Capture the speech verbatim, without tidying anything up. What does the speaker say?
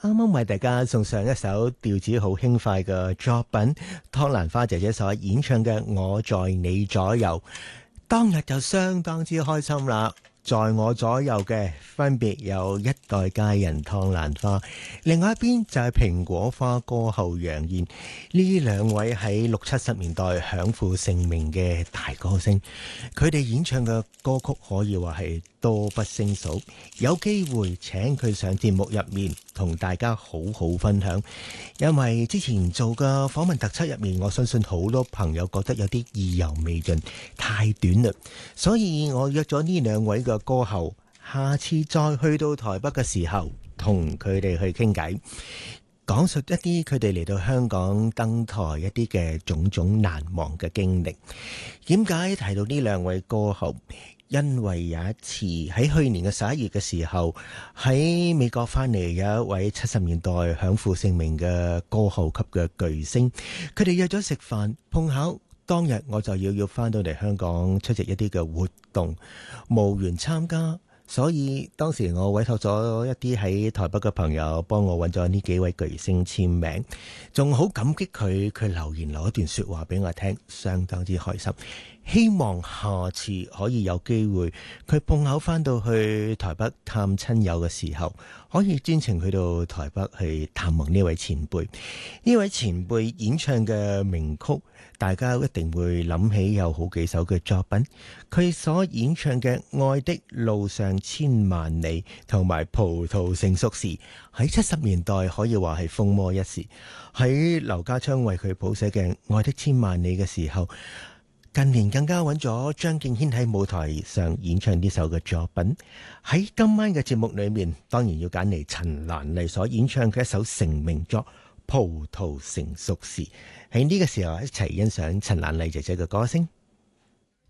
啱啱為大家送上一首調子好輕快嘅作品，湯蘭花姐姐所演唱嘅《我在你左右》，當日就相當之開心啦。在我左右嘅分別有一代佳人湯蘭花，另外一邊就係蘋果花歌后楊燕。呢兩位喺六七十年代享負盛名嘅大歌星，佢哋演唱嘅歌曲可以話係多不勝數。有機會請佢上節目入面同大家好好分享，因為之前做嘅訪問特輯入面，我相信好多朋友覺得有啲意猶未盡，太短啦，所以我約咗呢兩位嘅歌后，下次再去到台北嘅時候，同佢哋去傾偈，講述一啲佢哋嚟到香港登台一啲嘅種種難忘嘅經歷。點解提到呢兩位歌后？因為有一次喺去年嘅十一月嘅時候，喺美國翻嚟有一位七十年代享負盛名嘅歌后級嘅巨星，佢哋約咗食飯碰巧。當日我就要要翻到嚟香港出席一啲嘅活動，無緣參加，所以當時我委託咗一啲喺台北嘅朋友幫我揾咗呢幾位巨星簽名，仲好感激佢，佢留言留一段說話俾我聽，相當之開心。希望下次可以有機會，佢碰巧翻到去台北探親友嘅時候，可以專程去到台北去探望呢位前輩。呢位前輩演唱嘅名曲，大家一定會諗起有好幾首嘅作品。佢所演唱嘅《愛的路上千萬里》同埋《葡萄成熟時》，喺七十年代可以話係風魔一時。喺劉家昌為佢譜寫嘅《愛的千萬里》嘅時候，近年更加揾咗張敬軒喺舞台上演唱呢首嘅作品。喺今晚嘅節目裏面，當然要揀嚟陳蘭麗所演唱嘅一首成名作《葡萄成熟時》。喺呢個時候一齊欣賞陳蘭麗姐姐嘅歌聲。